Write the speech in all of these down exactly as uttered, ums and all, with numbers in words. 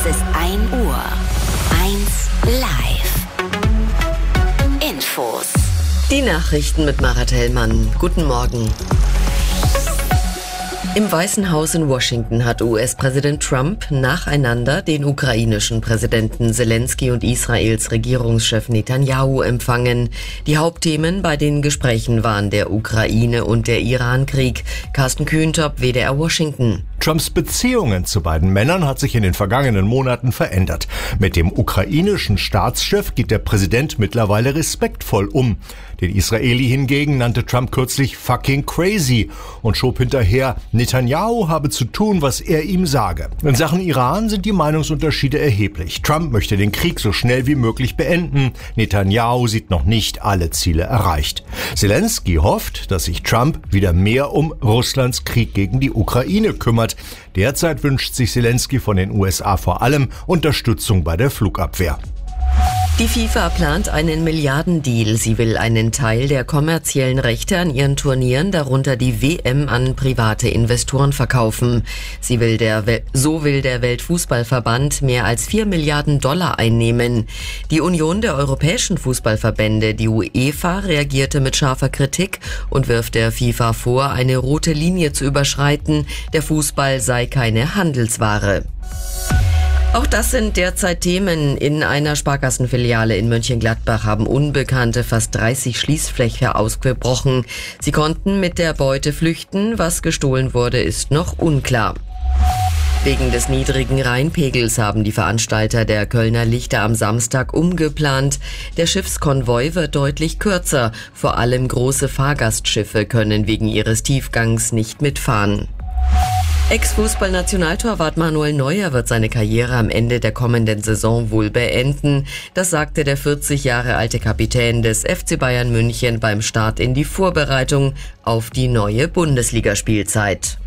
ist ein Uhr. eins live. Infos. Die Nachrichten mit Marat Hellmann. Guten Morgen. Im Weißen Haus in Washington hat U S-Präsident Trump nacheinander den ukrainischen Präsidenten Selensky und Israels Regierungschef Netanyahu empfangen. Die Hauptthemen bei den Gesprächen waren der Ukraine- und der Iran-Krieg. Carsten Kühntop, W D R Washington. Trumps Beziehungen zu beiden Männern hat sich in den vergangenen Monaten verändert. Mit dem ukrainischen Staatschef geht der Präsident mittlerweile respektvoll um. Den Israeli hingegen nannte Trump kürzlich fucking crazy und schob hinterher, Netanyahu habe zu tun, was er ihm sage. In Sachen Iran sind die Meinungsunterschiede erheblich. Trump möchte den Krieg so schnell wie möglich beenden. Netanyahu sieht noch nicht alle Ziele erreicht. Selensky hofft, dass sich Trump wieder mehr um Russlands Krieg gegen die Ukraine kümmert. Derzeit wünscht sich Selensky von den U S A vor allem Unterstützung bei der Flugabwehr. Die FIFA plant einen Milliardendeal. Sie will einen Teil der kommerziellen Rechte an ihren Turnieren, darunter die W M, an private Investoren verkaufen. Sie will der We- so will der Weltfußballverband mehr als vier Milliarden Dollar einnehmen. Die Union der europäischen Fußballverbände, die UEFA, reagierte mit scharfer Kritik und wirft der FIFA vor, eine rote Linie zu überschreiten. Der Fußball sei keine Handelsware. Auch das sind derzeit Themen. In einer Sparkassenfiliale in Mönchengladbach haben Unbekannte fast dreißig Schließfächer ausgebrochen. Sie konnten mit der Beute flüchten. Was gestohlen wurde, ist noch unklar. Wegen des niedrigen Rheinpegels haben die Veranstalter der Kölner Lichter am Samstag umgeplant. Der Schiffskonvoi wird deutlich kürzer. Vor allem große Fahrgastschiffe können wegen ihres Tiefgangs nicht mitfahren. Ex-Fußball-Nationaltorwart Manuel Neuer wird seine Karriere am Ende der kommenden Saison wohl beenden. Das sagte der vierzig Jahre alte Kapitän des F C Bayern München beim Start in die Vorbereitung auf die neue Bundesligaspielzeit.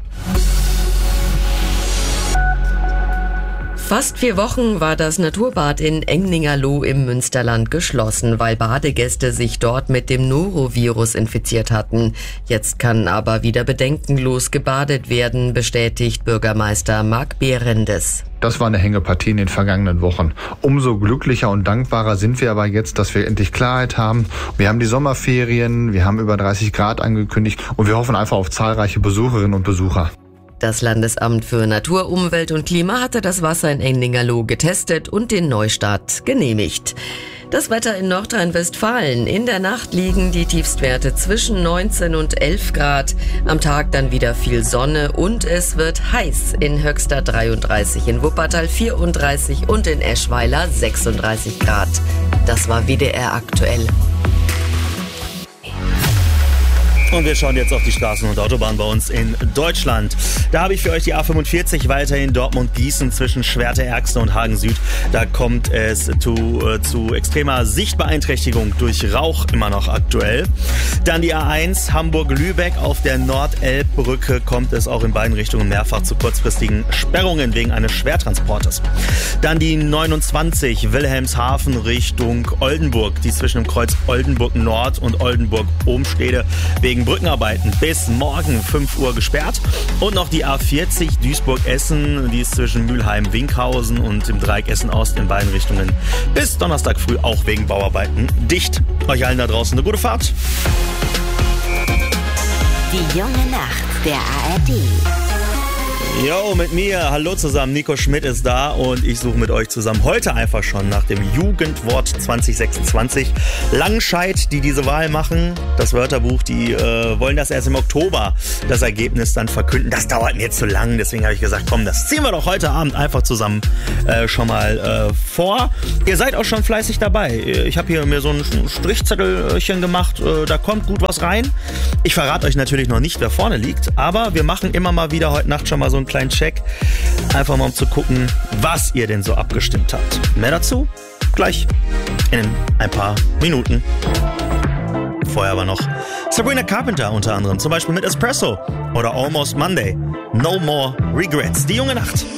Fast vier Wochen war das Naturbad in Englingerloh im Münsterland geschlossen, weil Badegäste sich dort mit dem Norovirus infiziert hatten. Jetzt kann aber wieder bedenkenlos gebadet werden, bestätigt Bürgermeister Marc Behrendes. Das war eine Hängepartie in den vergangenen Wochen. Umso glücklicher und dankbarer sind wir aber jetzt, dass wir endlich Klarheit haben. Wir haben die Sommerferien, wir haben über dreißig Grad angekündigt und wir hoffen einfach auf zahlreiche Besucherinnen und Besucher. Das Landesamt für Natur, Umwelt und Klima hatte das Wasser in Englingerloh getestet und den Neustart genehmigt. Das Wetter in Nordrhein-Westfalen. In der Nacht liegen die Tiefstwerte zwischen neunzehn und elf Grad. Am Tag dann wieder viel Sonne und es wird heiß. In Höxter dreiunddreißig, in Wuppertal vierunddreißig und in Eschweiler sechsunddreißig Grad. Das war W D R aktuell. Und wir schauen jetzt auf die Straßen und Autobahnen bei uns in Deutschland. Da habe ich für euch die A fünfundvierzig weiterhin Dortmund-Gießen zwischen Schwerte-Erxte und Hagen Süd. Da kommt es zu, äh, zu extremer Sichtbeeinträchtigung durch Rauch immer noch aktuell. Dann die A eins Hamburg-Lübeck. Auf der Nordelbbrücke kommt es auch in beiden Richtungen mehrfach zu kurzfristigen Sperrungen wegen eines Schwertransportes. Dann die neunundzwanzig Wilhelmshaven Richtung Oldenburg, die zwischen dem Kreuz Oldenburg Nord und Oldenburg Ohmstede wegen Brückenarbeiten bis morgen fünf Uhr gesperrt. Und noch die A vierzig Duisburg-Essen, die ist zwischen Mülheim-Winkhausen und im Dreieck Essen-Ost in beiden Richtungen bis Donnerstag früh auch wegen Bauarbeiten dicht. Euch allen da draußen eine gute Fahrt. Die junge Nacht der A R D. Jo, mit mir. Hallo zusammen. Nico Schmidt ist da und ich suche mit euch zusammen heute einfach schon nach dem Jugendwort zwanzig sechsundzwanzig. Langenscheid, die diese Wahl machen, das Wörterbuch, die äh, wollen das erst im Oktober, das Ergebnis dann verkünden. Das dauert mir zu lang, deswegen habe ich gesagt, komm, das ziehen wir doch heute Abend einfach zusammen äh, schon mal äh, vor. Ihr seid auch schon fleißig dabei. Ich habe hier mir so ein Strichzettelchen gemacht, äh, da kommt gut was rein. Ich verrate euch natürlich noch nicht, wer vorne liegt, aber wir machen immer mal wieder heute Nacht schon mal so einen kleinen Check. Einfach mal um zu gucken, was ihr denn so abgestimmt habt. Mehr dazu gleich in ein paar Minuten. Vorher aber noch Sabrina Carpenter unter anderem, zum Beispiel mit Espresso oder Almost Monday. No More Regrets. Die junge Nacht.